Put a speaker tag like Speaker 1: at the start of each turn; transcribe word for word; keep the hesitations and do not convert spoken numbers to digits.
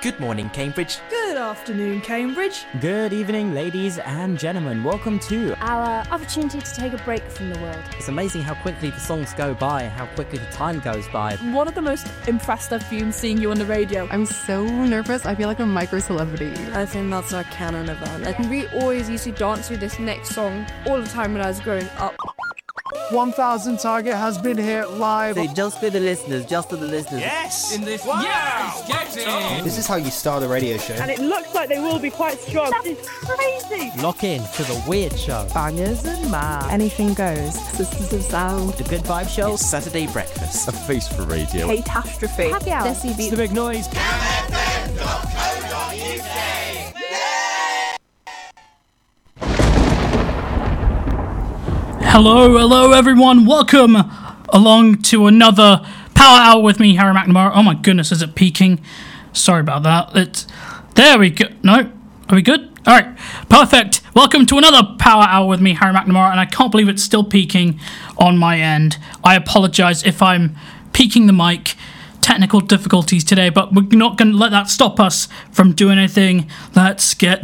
Speaker 1: Good morning, Cambridge.
Speaker 2: Good afternoon, Cambridge.
Speaker 3: Good evening, ladies and gentlemen. Welcome to
Speaker 4: our opportunity to take a break from the world.
Speaker 3: It's amazing how quickly the songs go by, how quickly the time goes by.
Speaker 2: One of the most impressed I've been seeing you on the radio.
Speaker 5: I'm so nervous. I feel like a micro-celebrity.
Speaker 6: I think that's our canon event. We always used to dance to this next song all the time when I was growing up.
Speaker 7: one thousand target has been here live.
Speaker 3: So just for the listeners, just for the listeners.
Speaker 1: Yes!
Speaker 8: In this,
Speaker 1: wow.
Speaker 8: Yes! Get in!
Speaker 7: This is how you start a radio show.
Speaker 9: And it looks like they will be quite strong. That is crazy!
Speaker 3: Lock in to the weird show.
Speaker 2: Bangers and math.
Speaker 5: Anything goes. Sisters of Sound.
Speaker 3: The Good Vibe Show.
Speaker 1: It's Saturday Breakfast.
Speaker 10: A face for radio.
Speaker 2: Catastrophe.
Speaker 4: Happy hour.
Speaker 3: It's the big noise.
Speaker 11: Hello, hello everyone, welcome along to another Power Hour with me, Harry McNamara. Oh my goodness, is it peaking? Sorry about that. It's, there we go. No? Are we good? Alright, perfect. Welcome to another Power Hour with me, Harry McNamara, and I can't believe it's still peaking on my end. I apologise if I'm peaking the mic. Technical difficulties today, but we're not going to let that stop us from doing anything. Let's get